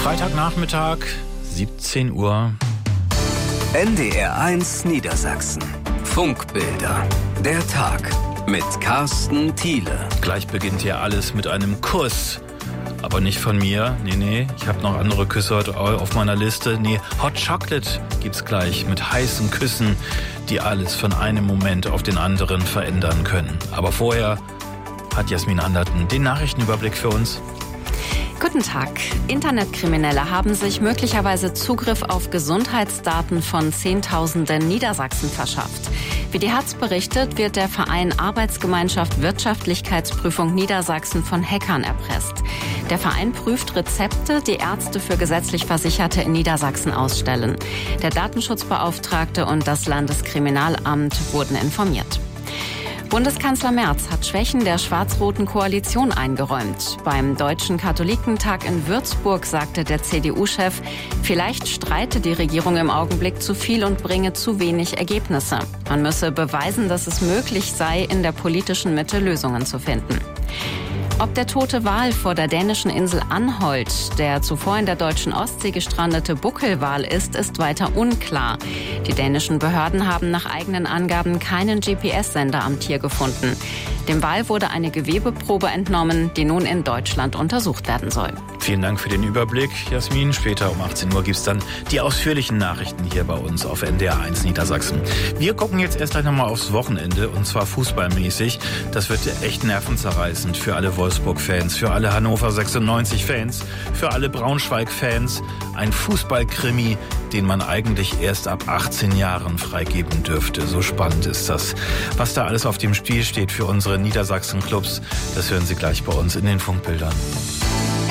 Freitagnachmittag, 17 Uhr. NDR1 Niedersachsen. Funkbilder. Der Tag mit Carsten Thiele. Gleich beginnt hier alles mit einem Kuss. Aber nicht von mir. Nee. Ich habe noch andere Küsse heute auf meiner Liste. Nee, Hot Chocolate gibt's gleich mit heißen Küssen, die alles von einem Moment auf den anderen verändern können. Aber vorher hat Jasmin Anderten den Nachrichtenüberblick für uns. Guten Tag. Internetkriminelle haben sich möglicherweise Zugriff auf Gesundheitsdaten von Zehntausenden Niedersachsen verschafft. Wie die Herz berichtet, wird der Verein Arbeitsgemeinschaft Wirtschaftlichkeitsprüfung Niedersachsen von Hackern erpresst. Der Verein prüft Rezepte, die Ärzte für gesetzlich Versicherte in Niedersachsen ausstellen. Der Datenschutzbeauftragte und das Landeskriminalamt wurden informiert. Bundeskanzler Merz hat Schwächen der schwarz-roten Koalition eingeräumt. Beim Deutschen Katholikentag in Würzburg sagte der CDU-Chef, vielleicht streite die Regierung im Augenblick zu viel und bringe zu wenig Ergebnisse. Man müsse beweisen, dass es möglich sei, in der politischen Mitte Lösungen zu finden. Ob der tote Wal vor der dänischen Insel Anholt der zuvor in der deutschen Ostsee gestrandete Buckelwal ist weiter unklar. Die dänischen Behörden haben nach eigenen Angaben keinen GPS-Sender am Tier gefunden. Dem Wal wurde eine Gewebeprobe entnommen, die nun in Deutschland untersucht werden soll. Vielen Dank für den Überblick, Jasmin. Später um 18 Uhr gibt's dann die ausführlichen Nachrichten hier bei uns auf NDR1 Niedersachsen. Wir gucken jetzt erst gleich nochmal aufs Wochenende, und zwar fußballmäßig. Das wird echt nervenzerreißend für alle Wolfsburg-Fans, für alle Hannover 96-Fans, für alle Braunschweig-Fans. Ein Fußballkrimi, den man eigentlich erst ab 18 Jahren freigeben dürfte. So spannend ist das. Was da alles auf dem Spiel steht für unsere Niedersachsen-Clubs, das hören Sie gleich bei uns in den Funkbildern.